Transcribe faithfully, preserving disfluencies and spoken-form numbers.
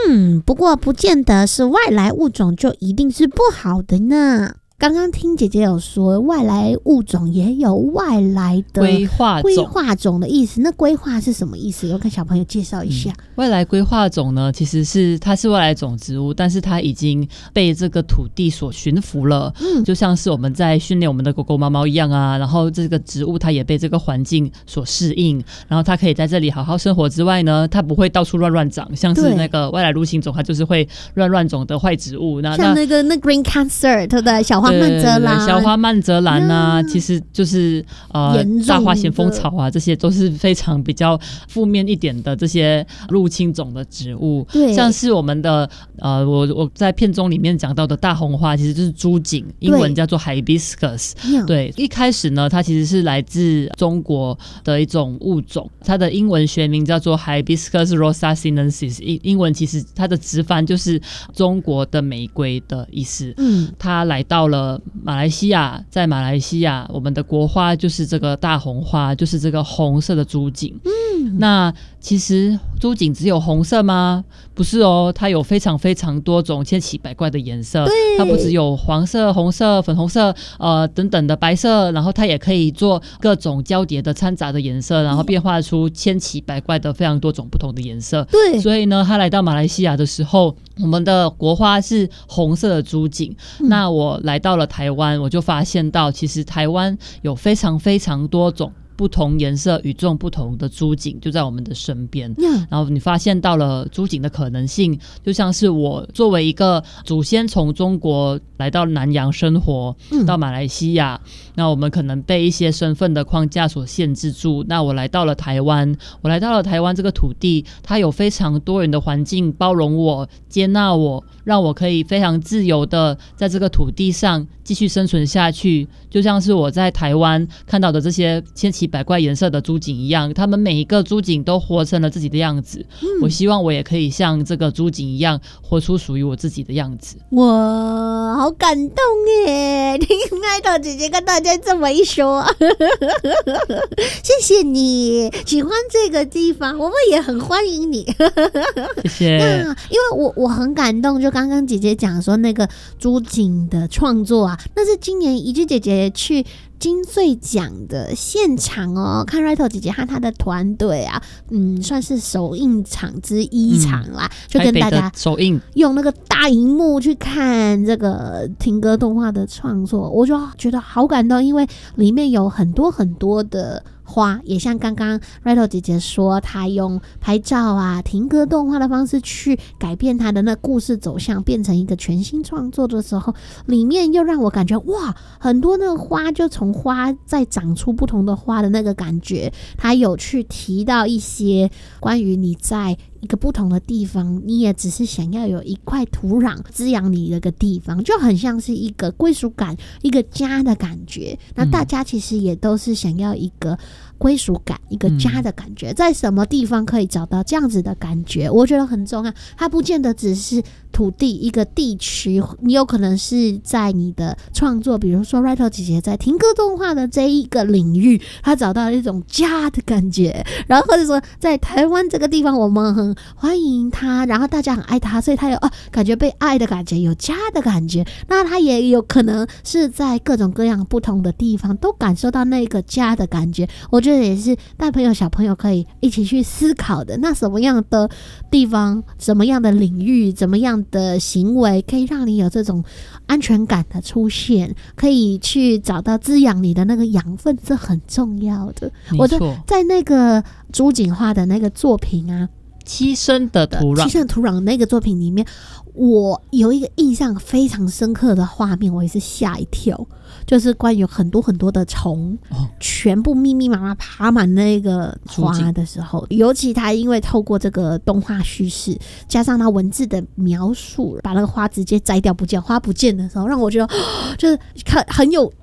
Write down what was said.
嗯，不过不见得是外来物种就一定是不好的呢。刚刚听姐姐有说外来物种也有外来的规划种， 规划种的意思，那规划是什么意思？我跟小朋友介绍一下、嗯、 外来规划种呢，其实是它是外来种植物，但是它已经被这个土地所驯服了、嗯、就像是我们在训练我们的狗狗猫猫一样啊，然后这个植物它也被这个环境所适应，然后它可以在这里好好生活之外呢，它不会到处乱乱长，像是那个外来入侵种它就是会乱乱种的坏植物，那像那个那 green cancer 对不对？小花曼泽兰， 小花曼泽兰啊，其实就是呃大花咸丰草啊，这些都是非常比较负面一点的这些入侵种的植物。对，像是我们的呃，我我在片中里面讲到的大红花，其实就是朱槿，英文叫做 hibiscus。对，一开始呢，它其实是来自中国的一种物种，它的英文学名叫做 Hibiscus rosa sinensis， 英英文其实它的直翻就是中国的玫瑰的意思。嗯，它来到了马来西亚，在马来西亚我们的国花就是这个大红花，就是这个红色的朱槿。嗯，那其实朱槿只有红色吗？不是哦，它有非常非常多种千奇百怪的颜色，它不只有黄色、红色、粉红色呃等等的白色，然后它也可以做各种交叠的掺杂的颜色，然后变化出千奇百怪的非常多种不同的颜色。对，所以呢它来到马来西亚的时候，我们的国花是红色的朱槿、嗯、那我来到了台湾，我就发现到其实台湾有非常非常多种不同颜色与众不同的朱槿就在我们的身边、嗯、然后你发现到了朱槿的可能性，就像是我作为一个祖先从中国来到南洋生活、嗯、到马来西亚，那我们可能被一些身份的框架所限制住，那我来到了台湾，我来到了台湾这个土地，它有非常多元的环境包容我接纳我，让我可以非常自由的在这个土地上继续生存下去，就像是我在台湾看到的这些千奇百怪颜色的朱槿一样，他们每一个朱槿都活成了自己的样子、嗯、我希望我也可以像这个朱槿一样活出属于我自己的样子。 哇，好感动耶，听艾头姐姐跟大家这么一说谢谢你喜欢这个地方，我们也很欢迎你谢谢。 那因为我我很感动，就刚刚姐姐讲说那个朱槿的创作啊，那是今年怡君姐姐去金穗奖的现场哦，看 Rito 姐姐和她的团队啊，嗯，算是首映场之一场啦、嗯、就跟大家首映用那个大荧幕去看这个停格动画的创作，我就觉得好感动，因为里面有很多很多的花，也像刚刚 Rito 姐姐说她用拍照啊停格动画的方式去改变她的那故事走向，变成一个全新创作的时候，里面又让我感觉哇，很多那个花就从花再长出不同的花的那个感觉，她有去提到一些关于你在一个不同的地方，你也只是想要有一块土壤滋养你的一个地方，就很像是一个归属感，一个家的感觉。那大家其实也都是想要一个归属感，一个家的感觉、嗯、在什么地方可以找到这样子的感觉，我觉得很重要。它不见得只是土地一个地区，你有可能是在你的创作，比如说 Rito 姐姐在停格动画的这一个领域，她找到一种家的感觉，然后或者说在台湾这个地方我们很欢迎她，然后大家很爱她，所以她有、哦、感觉被爱的感觉，有家的感觉。那她也有可能是在各种各样不同的地方都感受到那个家的感觉，我觉得也是大朋友小朋友可以一起去思考的。那什么样的地方，什么样的领域，怎么样的行为可以让你有这种安全感的出现，可以去找到滋养你的那个养分，这很重要的。我在在那个朱槿画的那个作品啊， 栖身的土壤， 栖身的土壤那个作品里面，我有一个印象非常深刻的画面，我也是吓一跳，就是关于很多很多的虫、哦、全部密密麻麻爬满那个花的时候，尤其他因为透过这个动画叙事加上他文字的描述，把那个花直接摘掉不见，花不见的时候，让我觉得就是很很有